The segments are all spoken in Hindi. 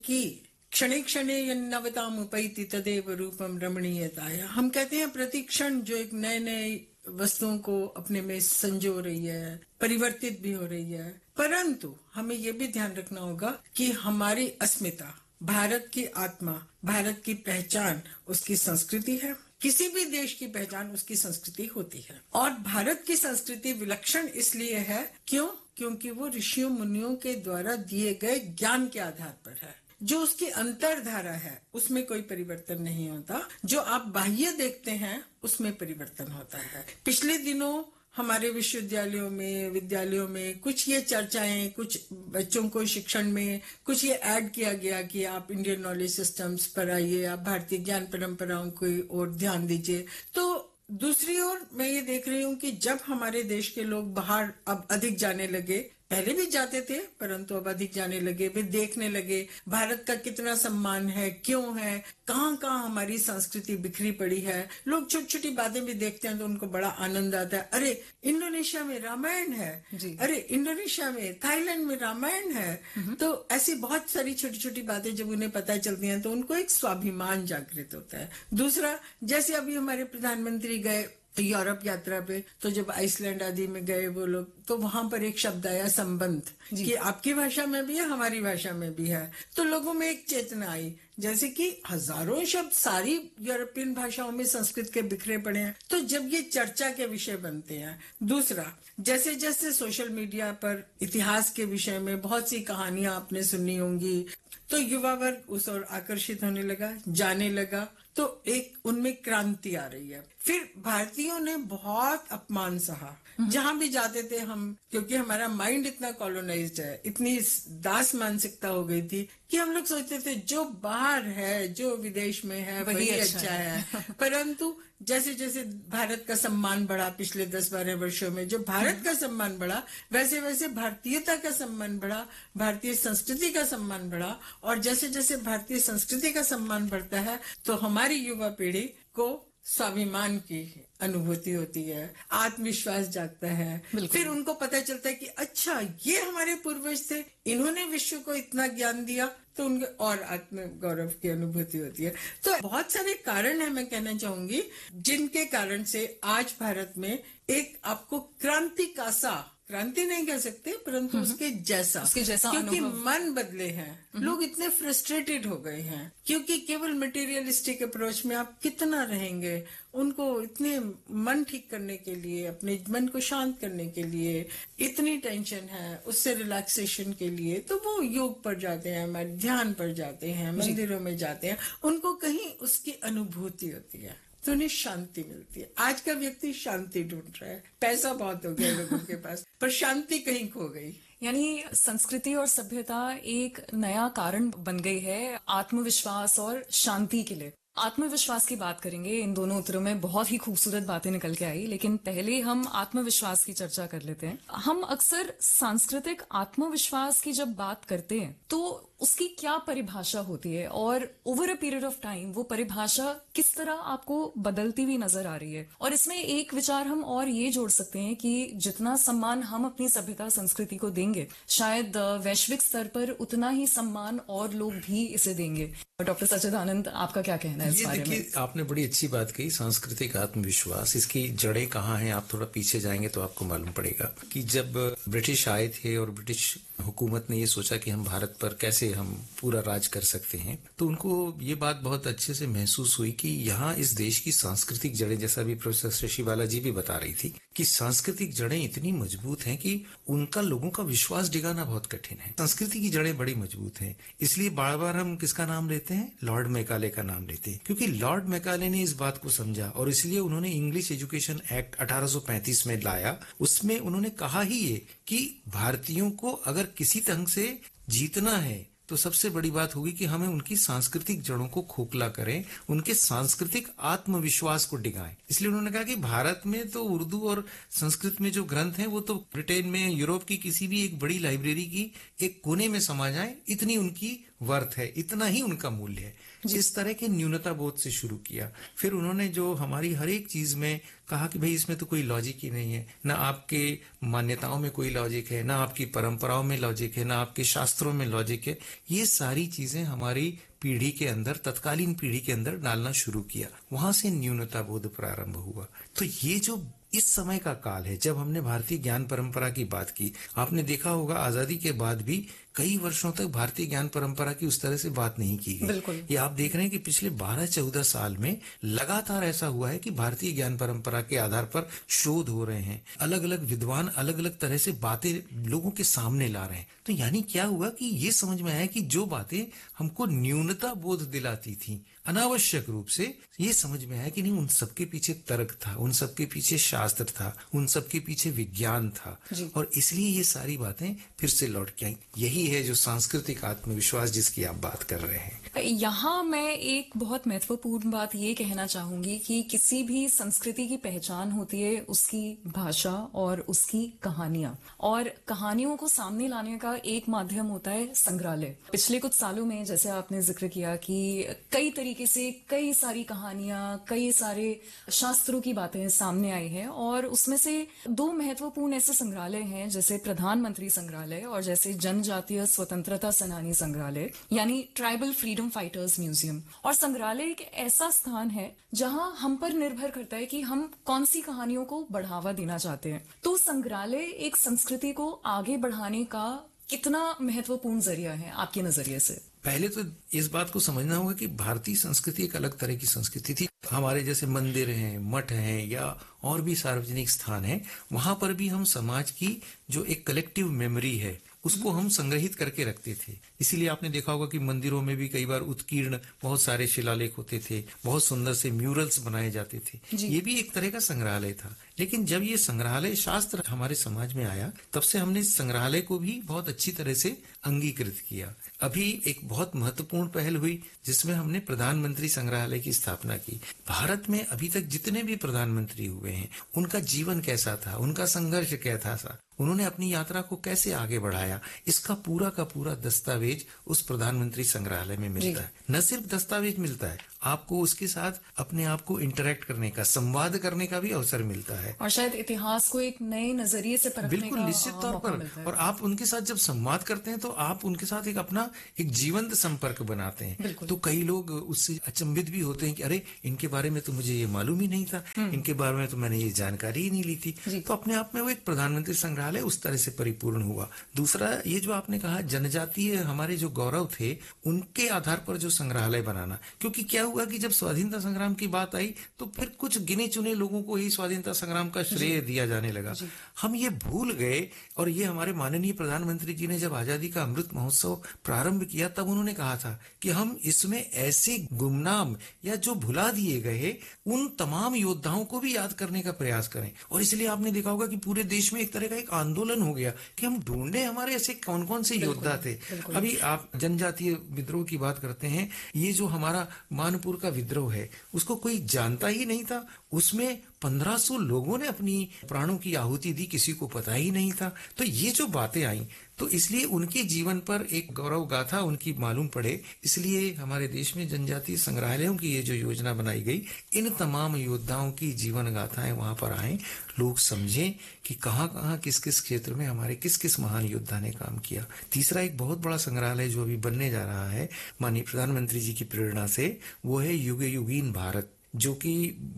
कि क्षणे क्षणे यन्नवताम उपैति तदेव रूपम रमणीयताया। हम कहते हैं प्रति क्षण जो एक नए नए वस्तुओं को अपने में संजो रही है, परिवर्तित भी हो रही है, परंतु हमें यह भी ध्यान रखना होगा कि हमारी अस्मिता, भारत की आत्मा, भारत की पहचान उसकी संस्कृति है। किसी भी देश की पहचान उसकी संस्कृति होती है, और भारत की संस्कृति विलक्षण इसलिए है क्योंकि वो ऋषियों मुनियों के द्वारा दिए गए ज्ञान के आधार पर है। जो उसकी अंतरधारा है उसमें कोई परिवर्तन नहीं होता, जो आप बाह्य देखते हैं उसमें परिवर्तन होता है। पिछले दिनों हमारे विद्यालयों में कुछ ये चर्चाएं, कुछ बच्चों को शिक्षण में कुछ ये ऐड किया गया कि आप इंडियन नॉलेज सिस्टम्स पर आइए, आप भारतीय ज्ञान परंपराओं की ओर ध्यान दीजिए। तो दूसरी ओर मैं ये देख रही हूँ कि जब हमारे देश के लोग बाहर अब अधिक जाने लगे, पहले भी जाते थे परंतु अब अधिक जाने लगे, वे देखने लगे भारत का कितना सम्मान है, क्यों है, कहाँ कहाँ हमारी संस्कृति बिखरी पड़ी है। लोग छोटी छोटी बातें भी देखते हैं तो उनको बड़ा आनंद आता है। अरे इंडोनेशिया में रामायण है, अरे इंडोनेशिया में, थाईलैंड में रामायण है। तो ऐसी बहुत सारी छोटी छोटी बातें जब उन्हें पता चलती हैं तो उनको एक स्वाभिमान जागृत होता है। दूसरा, जैसे अभी हमारे प्रधानमंत्री गए यूरोप यात्रा पे, तो जब आइसलैंड आदि में गए वो लोग, तो वहां पर एक शब्द आया संबंध, कि आपकी भाषा में भी है, हमारी भाषा में भी है। तो लोगों में एक चेतना आई, जैसे कि हजारों शब्द सारी यूरोपियन भाषाओं में संस्कृत के बिखरे पड़े हैं, तो जब ये चर्चा के विषय बनते हैं। दूसरा, जैसे जैसे सोशल मीडिया पर इतिहास के विषय में बहुत सी कहानियां आपने सुनी होंगी, तो युवा वर्ग उस ओर आकर्षित होने लगा, जाने लगा, तो एक उनमें क्रांति आ रही है। फिर भारतीयों ने बहुत अपमान सहा जहां भी जाते थे हम, क्योंकि हमारा माइंड इतना कॉलोनाइज्ड है, इतनी दास मानसिकता हो गई थी कि हम लोग सोचते थे जो बाहर है, जो विदेश में है वही अच्छा है। परंतु जैसे जैसे भारत का सम्मान बढ़ा पिछले 10-12 वर्षों में, जो भारत का सम्मान बढ़ा, वैसे वैसे भारतीयता का सम्मान बढ़ा, भारतीय संस्कृति का सम्मान बढ़ा। और जैसे जैसे भारतीय संस्कृति का सम्मान बढ़ता है तो हमारी युवा पीढ़ी को स्वाभिमान की अनुभूति होती है, आत्मविश्वास जागता है। फिर उनको पता चलता है कि अच्छा ये हमारे पूर्वज थे, इन्होंने विश्व को इतना ज्ञान दिया, तो उनके और आत्म गौरव की अनुभूति होती है। तो बहुत सारे कारण है, मैं कहना चाहूंगी, जिनके कारण से आज भारत में एक आपको क्रांति का सा, क्रांति नहीं कह सकते परंतु उसके जैसा क्योंकि मन बदले हैं। लोग इतने फ्रस्ट्रेटेड हो गए हैं क्योंकि केवल मटेरियलिस्टिक अप्रोच में आप कितना रहेंगे। उनको इतने मन ठीक करने के लिए, अपने मन को शांत करने के लिए इतनी टेंशन है, उससे रिलैक्सेशन के लिए तो वो योग पर जाते हैं, ध्यान पर जाते हैं, मंदिरों में जाते हैं, उनको कहीं उसकी अनुभूति होती है तो उन्हें शांति मिलती है। आज का व्यक्ति शांति ढूंढ रहा है, पैसा बहुत हो गया लोगों के पास, पर शांति कहीं खो गई। यानी संस्कृति और सभ्यता एक नया कारण बन गई है आत्मविश्वास और शांति के लिए। आत्मविश्वास की बात करेंगे, इन दोनों उत्तरों में बहुत ही खूबसूरत बातें निकल के आई, लेकिन पहले हम आत्मविश्वास की चर्चा कर लेते हैं। हम अक्सर सांस्कृतिक आत्मविश्वास की जब बात करते हैं तो उसकी क्या परिभाषा होती है और over a period of time वो परिभाषा किस तरह आपको बदलती हुई नजर आ रही है। और इसमें एक विचार हम और ये जोड़ सकते हैं कि जितना सम्मान हम अपनी सभ्यता संस्कृति को देंगे, शायद वैश्विक स्तर पर उतना ही सम्मान और लोग भी इसे देंगे। डॉक्टर सच्चिदानंद, आपका क्या कहना है इस बारे में? देखिए, आपने बड़ी अच्छी बात कही, सांस्कृतिक आत्मविश्वास, इसकी जड़ें कहाँ हैं? आप थोड़ा पीछे जाएंगे तो आपको मालूम पड़ेगा कि जब ब्रिटिश आए थे और ब्रिटिश हुकूमत ने ये सोचा कि हम भारत पर कैसे हम पूरा राज कर सकते हैं, तो उनको ये बात बहुत अच्छे से महसूस हुई कि यहाँ इस देश की सांस्कृतिक जड़ें, जैसा भी प्रोफेसर शशिबाला जी भी बता रही थी, कि सांस्कृतिक जड़ें इतनी मजबूत हैं कि उनका लोगों का विश्वास डिगाना बहुत कठिन है। संस्कृति की जड़ें बड़ी मजबूत हैं, इसलिए बार बार हम किसका नाम लेते हैं? लॉर्ड मैकाले का नाम लेते हैं, क्योंकि लॉर्ड मैकाले ने इस बात को समझा और इसलिए उन्होंने इंग्लिश एजुकेशन एक्ट 1835 में लाया। उसमें उन्होंने कहा ही ये कि भारतीयों को अगर किसी ढंग से जीतना है तो सबसे बड़ी बात होगी कि हमें उनकी सांस्कृतिक जड़ों को खोखला करें, उनके सांस्कृतिक आत्मविश्वास को डिगाएं। इसलिए उन्होंने कहा कि भारत में तो उर्दू और संस्कृत में जो ग्रंथ हैं वो तो ब्रिटेन में, यूरोप की किसी भी एक बड़ी लाइब्रेरी की एक कोने में समा जाएं, इतनी उनकी वर्थ है, इतना ही उनका मूल्य है। इस तरह के न्यूनता बोध से शुरू किया। फिर उन्होंने जो हमारी हर एक चीज में कहा कि भाई इसमें तो कोई लॉजिक ही नहीं है, ना आपके मान्यताओं में कोई लॉजिक है, ना आपकी परंपराओं में लॉजिक है, ना आपके शास्त्रों में लॉजिक है। ये सारी चीजें हमारी पीढ़ी के अंदर, तत्कालीन पीढ़ी के अंदर डालना शुरू किया। वहां से न्यूनता बोध प्रारंभ हुआ। तो ये जो इस समय का काल है, जब हमने भारतीय ज्ञान परंपरा की बात की, आपने देखा होगा आजादी के बाद भी कई वर्षों तक भारतीय ज्ञान परंपरा की उस तरह से बात नहीं की गई। ये आप देख रहे हैं कि पिछले 12-14 साल में लगातार ऐसा हुआ है कि भारतीय ज्ञान परंपरा के आधार पर शोध हो रहे हैं, अलग अलग विद्वान अलग अलग तरह से बातें लोगों के सामने ला रहे हैं। तो यानी क्या हुआ कि ये समझ में आया कि जो बातें हमको न्यूनता बोध दिलाती थी अनावश्यक रूप से, ये समझ में आया कि नहीं, उन सबके पीछे तर्क था, उन सबके पीछे शास्त्र था, उन सबके पीछे विज्ञान था, और इसलिए ये सारी बातें फिर से लौट के आई। यही है जो सांस्कृतिक आत्मविश्वास जिसकी आप बात कर रहे हैं। यहाँ मैं एक बहुत महत्वपूर्ण बात ये कहना चाहूंगी कि किसी भी संस्कृति की पहचान होती है उसकी भाषा और उसकी कहानियां, और कहानियों को सामने लाने का एक माध्यम होता है संग्रहालय। पिछले कुछ सालों में जैसे आपने जिक्र किया कि कई तरीके से कई सारी कहानियां, कई सारे शास्त्रों की बातें सामने आई हैं, और उसमें से 2 महत्वपूर्ण ऐसे संग्रहालय हैं जैसे प्रधानमंत्री संग्रहालय और जैसे जनजातीय स्वतंत्रता सेनानी संग्रहालय, यानी ट्राइबल फ्रीडम फाइटर्स म्यूजियम। और संग्रहालय एक ऐसा स्थान है जहां हम पर निर्भर करता है कि हम कौन सी कहानियों को बढ़ावा देना चाहते हैं। तो संग्रहालय एक संस्कृति को आगे बढ़ाने का कितना महत्वपूर्ण जरिया है आपके नजरिए से? पहले तो इस बात को समझना होगा कि भारतीय संस्कृति एक अलग तरह की संस्कृति थी। हमारे जैसे मंदिर हैं, मठ हैं, या और भी सार्वजनिक स्थान हैं, वहां पर भी हम समाज की जो एक कलेक्टिव मेमोरी है उसको हम संग्रहित करके रखते थे। इसीलिए आपने देखा होगा कि मंदिरों में भी कई बार उत्कीर्ण बहुत सारे शिलालेख होते थे, बहुत सुंदर से म्यूरल्स बनाए जाते थे। ये भी एक तरह का संग्रहालय था। लेकिन जब ये संग्रहालय शास्त्र हमारे समाज में आया, तब से हमने संग्रहालय को भी बहुत अच्छी तरह से अंगीकृत किया। अभी एक बहुत महत्वपूर्ण पहल हुई जिसमें हमने प्रधानमंत्री संग्रहालय की स्थापना की। भारत में अभी तक जितने भी प्रधानमंत्री हुए हैं, उनका जीवन कैसा था, उनका संघर्ष कैसा था, उन्होंने अपनी यात्रा को कैसे आगे बढ़ाया, इसका पूरा का पूरा दस्तावेज उस प्रधानमंत्री संग्रहालय में मिलता है। न सिर्फ दस्तावेज मिलता है, आपको उसके साथ अपने आप को इंटरेक्ट करने का, संवाद करने का भी अवसर मिलता है, और शायद इतिहास को एक नए नजरिए से परखने बिल्कुल का निश्चित तौर पर। और आप उनके साथ जब संवाद करते हैं तो आप उनके साथ एक अपना एक जीवंत संपर्क बनाते हैं। तो कई लोग उससे अचंभित भी होते हैं कि अरे, इनके बारे में तो मुझे ये मालूम ही नहीं था, इनके बारे में तो मैंने ये जानकारी ही नहीं ली थी। तो अपने आप में वो एक प्रधानमंत्री संग्रहालय उस तरह से परिपूर्ण हुआ। दूसरा, ये जो आपने कहा जनजातीय हमारे जो गौरव थे, उनके आधार पर जो संग्रहालय बनाना, क्योंकि क्या हुआ कि जब स्वाधीनता संग्राम की बात आई तो फिर कुछ गिने चुने लोगों को ही स्वाधीनता संग्राम का श्रेय दिया जाने लगा। हम ये भूल गए, और ये हमारे माननीय प्रधानमंत्री जी ने जब आजादी का अमृत महोत्सव प्रारंभ किया तब उन्होंने कहा था कि हम इसमें ऐसे गुमनाम या जो भुला दिए गए उन तमाम योद्धाओं को भी याद करने का प्रयास करें। और इसलिए आपने देखा होगा कि पूरे देश में एक तरह का एक आंदोलन हो गया कि हम ढूंढे हमारे ऐसे कौन कौन से योद्धा थे। अभी आप जनजातीय विद्रोह की बात करते हैं, ये जो हमारा मानपुर का विद्रोह है उसको कोई जानता ही नहीं था। उसमें 1500 लोगों ने अपनी प्राणों की आहुति दी, किसी को पता ही नहीं था। तो ये जो बातें आई, तो इसलिए उनके जीवन पर एक गौरव गाथा उनकी मालूम पड़े, इसलिए हमारे देश में जनजातीय संग्रहालयों की ये जो योजना बनाई गई, इन तमाम योद्धाओं की जीवन गाथाएं वहां पर आए, लोग समझें कि कहाँ कहाँ किस किस क्षेत्र में हमारे किस किस महान योद्धा ने काम किया। तीसरा एक बहुत बड़ा संग्रहालय जो अभी बनने जा रहा है माननीय प्रधानमंत्री जी की प्रेरणा से, वो है युगे युगीन भारत, जो कि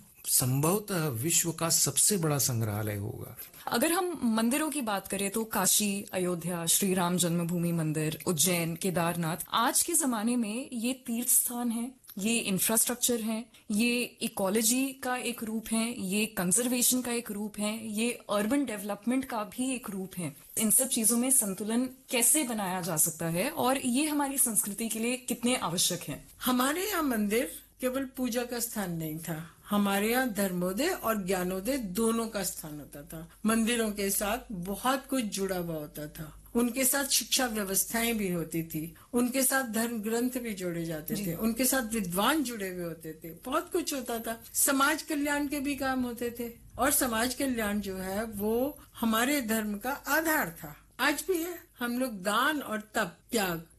संभवतः विश्व का सबसे बड़ा संग्रहालय होगा। अगर हम मंदिरों की बात करें तो काशी, अयोध्या, श्री राम जन्मभूमि मंदिर, उज्जैन, केदारनाथ, आज के जमाने में ये तीर्थ स्थान है, ये इंफ्रास्ट्रक्चर है, ये इकोलॉजी का एक रूप है, ये कंजर्वेशन का एक रूप है, ये अर्बन डेवलपमेंट का भी एक रूप है। इन सब चीजों में संतुलन कैसे बनाया जा सकता है और ये हमारी संस्कृति के लिए कितने आवश्यक है? हमारे यहाँ मंदिर केवल पूजा का स्थान नहीं था, हमारे यहाँ धर्मोदय और ज्ञानोदय दोनों का स्थान होता था। मंदिरों के साथ बहुत कुछ जुड़ा हुआ होता था, उनके साथ शिक्षा व्यवस्थाएं भी होती थी, उनके साथ धर्म ग्रंथ भी जोड़े जाते थे, उनके साथ विद्वान जुड़े हुए होते थे, बहुत कुछ होता था। समाज कल्याण के भी काम होते थे, और समाज कल्याण जो है वो हमारे धर्म का आधार था, आज भी है। हम लोग दान और तप, त्याग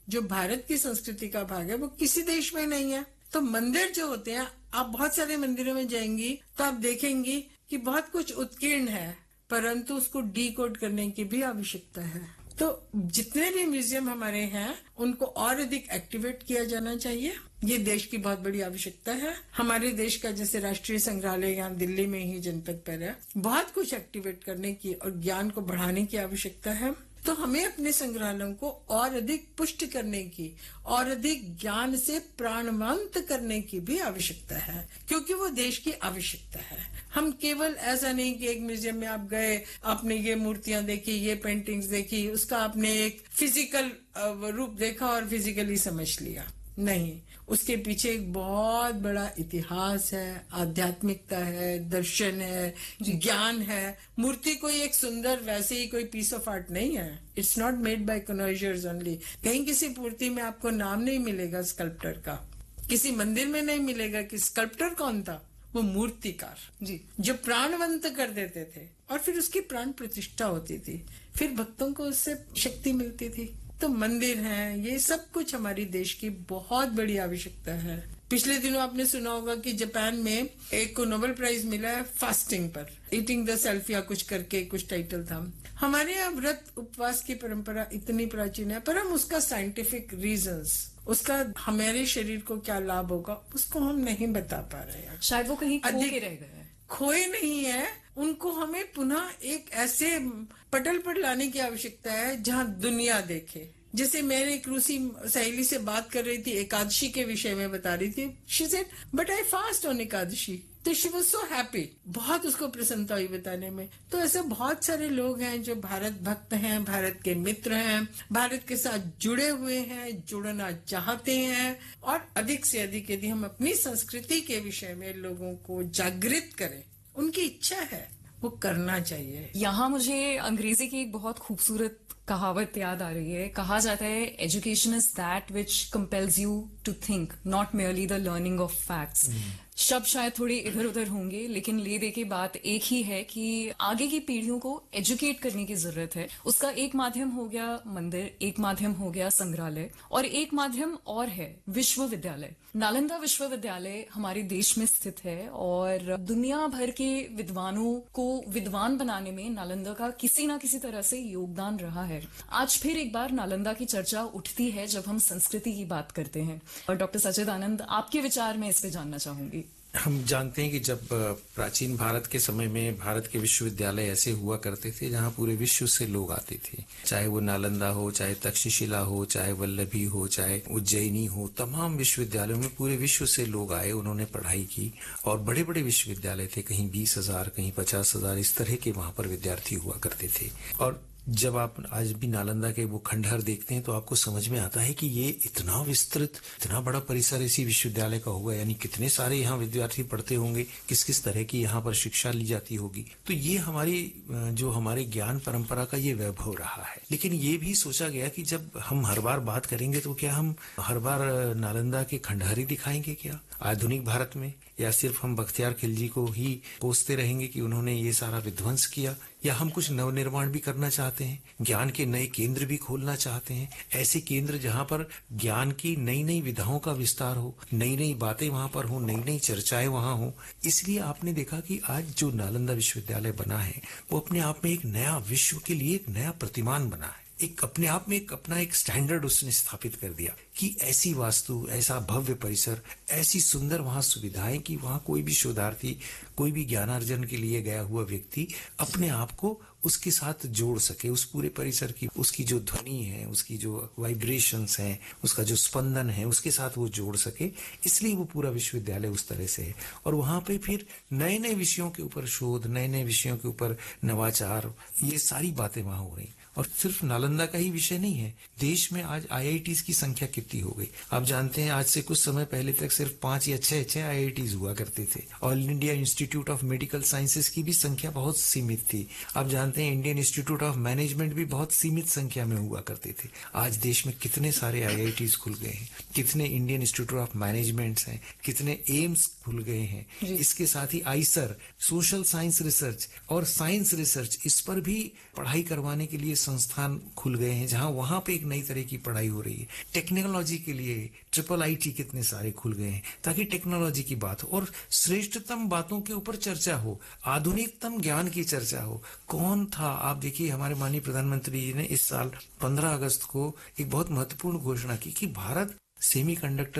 जो भारत की संस्कृति का भाग है वो किसी देश में नहीं है। तो मंदिर जो होते हैं, आप बहुत सारे मंदिरों में जाएंगी तो आप देखेंगी कि बहुत कुछ उत्कीर्ण है, परंतु उसको डीकोड करने की भी आवश्यकता है। तो जितने भी म्यूजियम हमारे हैं उनको और अधिक एक्टिवेट किया जाना चाहिए। ये देश की बहुत बड़ी आवश्यकता है। हमारे देश का जैसे राष्ट्रीय संग्रहालय यहाँ दिल्ली में ही जनपद पर है, बहुत कुछ एक्टिवेट करने की और ज्ञान को बढ़ाने की आवश्यकता है। तो हमें अपने संग्रहालयों को और अधिक पुष्ट करने की और अधिक ज्ञान से प्राणवंत करने की भी आवश्यकता है, क्योंकि वो देश की आवश्यकता है। हम केवल ऐसा नहीं कि एक म्यूजियम में आप गए, आपने ये मूर्तियां देखी, ये पेंटिंग्स देखी, उसका आपने एक फिजिकल रूप देखा और फिजिकली समझ लिया। नहीं, उसके पीछे एक बहुत बड़ा इतिहास है, आध्यात्मिकता है, दर्शन है, ज्ञान है। मूर्ति कोई एक सुंदर वैसे ही कोई पीस ऑफ आर्ट नहीं है। It's not made by कन्वर्जर्स only. कहीं किसी मूर्ति में आपको नाम नहीं मिलेगा स्कल्प्टर का, किसी मंदिर में नहीं मिलेगा कि स्कल्प्टर कौन था। वो मूर्तिकार जी, जो प्राणवंत कर देते थे और फिर उसकी प्राण प्रतिष्ठा होती थी, फिर भक्तों को उससे शक्ति मिलती थी। तो मंदिर हैं, ये सब कुछ हमारी देश की बहुत बड़ी आवश्यकता है। पिछले दिनों आपने सुना होगा कि जापान में एक को नोबेल प्राइज मिला है फास्टिंग पर, ईटिंग द सेल्फ या कुछ करके कुछ टाइटल था। हमारे यहाँ व्रत उपवास की परंपरा इतनी प्राचीन है, पर हम उसका साइंटिफिक रीजंस, उसका हमारे शरीर को क्या लाभ होगा, उसको हम नहीं बता पा रहे हैं। शायद वो कहीं खो के रह गए। खोए नहीं है, उनको हमें पुनः एक ऐसे पटल पर लाने की आवश्यकता है जहां दुनिया देखे। जैसे मेरे एक रूसी सहेली से बात कर रही थी, एकादशी के विषय में बता रही थी। She said but I fast on Ekadashi. तो शी वाज सो हैप्पी, बहुत उसको प्रसन्नता हुई बताने में। तो ऐसे बहुत सारे लोग हैं जो भारत भक्त हैं, भारत के मित्र हैं, भारत के साथ जुड़े हुए हैं, जुड़ना चाहते हैं। और अधिक से अधिक यदि हम अपनी संस्कृति के विषय में लोगों को जागृत करें, उनकी इच्छा है, वो करना चाहिए। यहाँ मुझे अंग्रेजी की एक बहुत खूबसूरत कहावत याद आ रही है। कहा जाता है, education is that which compels you to think, not merely the learning of facts. शब्द शायद थोड़े इधर उधर होंगे, लेकिन ले दे के बात एक ही है कि आगे की पीढ़ियों को एजुकेट करने की जरूरत है। उसका एक माध्यम हो गया मंदिर, एक माध्यम हो गया संग्रहालय, और एक माध्यम और है विश्वविद्यालय। नालंदा विश्वविद्यालय हमारे देश में स्थित है और दुनिया भर के विद्वानों को विद्वान बनाने में नालंदा का किसी ना किसी तरह से योगदान रहा है। आज फिर एक बार नालंदा की चर्चा उठती है जब हम संस्कृति की बात करते हैं। और डॉक्टर सच्चिदानंद, आपके विचार में इस पे जानना चाहूंगी। हम जानते हैं कि जब प्राचीन भारत के समय में भारत के विश्वविद्यालय ऐसे हुआ करते थे जहां पूरे विश्व से लोग आते थे, चाहे वो नालंदा हो, चाहे तक्षशिला हो, चाहे वल्लभी हो, चाहे उज्जैनी हो। तमाम विश्वविद्यालयों में पूरे विश्व से लोग आए, उन्होंने पढ़ाई की। और बड़े बड़े विश्वविद्यालय थे, कहीं 20,000, कहीं 50,000, इस तरह के वहां पर विद्यार्थी हुआ करते थे। और जब आप आज भी नालंदा के वो खंडहर देखते हैं तो आपको समझ में आता है कि ये इतना विस्तृत, इतना बड़ा परिसर इसी विश्वविद्यालय का होगा, यानी कितने सारे यहाँ विद्यार्थी पढ़ते होंगे, किस किस तरह की यहाँ पर शिक्षा ली जाती होगी। तो ये हमारी जो हमारे ज्ञान परंपरा का ये वैभव रहा है। लेकिन ये भी सोचा गया कि जब हम हर बार बात करेंगे तो क्या हम हर बार नालंदा के खंडहर ही दिखाएंगे क्या आधुनिक भारत में, या सिर्फ हम बख्तियार खिलजी को ही कोसते रहेंगे कि उन्होंने ये सारा विध्वंस किया, या हम कुछ नवनिर्माण भी करना चाहते हैं, ज्ञान के नए केंद्र भी खोलना चाहते हैं, ऐसे केंद्र जहां पर ज्ञान की नई नई विधाओं का विस्तार हो, नई नई बातें वहां पर हो, नई नई चर्चाएं वहां हो। इसलिए आपने देखा कि आज जो नालंदा विश्वविद्यालय बना है वो अपने आप में एक नया विश्व के लिए एक नया प्रतिमान बना है। एक अपने आप में अपना एक स्टैंडर्ड उसने स्थापित कर दिया कि ऐसी वास्तु, ऐसा भव्य परिसर, ऐसी सुंदर वहां सुविधाएं कि वहां कोई भी शोधार्थी, कोई भी ज्ञानार्जन के लिए गया हुआ व्यक्ति अपने आप को उसके साथ जोड़ सके, उस पूरे परिसर की, उसकी जो ध्वनि है, उसकी जो वाइब्रेशंस हैं, उसका जो स्पंदन है, उसके साथ वो जोड़ सके। इसलिए वो पूरा विश्वविद्यालय उस तरह से है। और वहां पे फिर नए नए विषयों के ऊपर शोध, नए नए विषयों के ऊपर नवाचार, ये सारी बातें वहां हो रही। और सिर्फ नालंदा का ही विषय नहीं है, देश में आज IITs की संख्या कितनी हो गई। आप जानते हैं आज से कुछ समय पहले तक सिर्फ 5 या 6 IITs हुआ करते थे। All India institute of medical sciences की भी संख्या बहुत सीमित थी। आप जानते हैं इंडियन इंस्टीट्यूट ऑफ मैनेजमेंट भी बहुत सीमित संख्या में हुआ करते थे। आज देश में कितने सारे IITs खुल गए हैं, कितने इंडियन इंस्टीट्यूट ऑफ मैनेजमेंट हैं, कितने एम्स खुल गए हैं। इसके साथ ही आइसर, सोशल साइंस रिसर्च और साइंस रिसर्च, इस पर भी पढ़ाई करवाने के लिए संस्थान खुल गए हैं जहां वहां पे एक नई तरह की पढ़ाई हो रही है। टेक्नोलॉजी के लिए IIIT कितने सारे खुल गए हैं ताकि टेक्नोलॉजी की बात हो और श्रेष्ठतम बातों के ऊपर चर्चा हो, आधुनिकतम ज्ञान की चर्चा हो। कौन था, आप देखिए हमारे माननीय प्रधानमंत्री जी ने इस साल 15 अगस्त को एक बहुत महत्वपूर्ण घोषणा की कि भारत सेमीकंडक्टर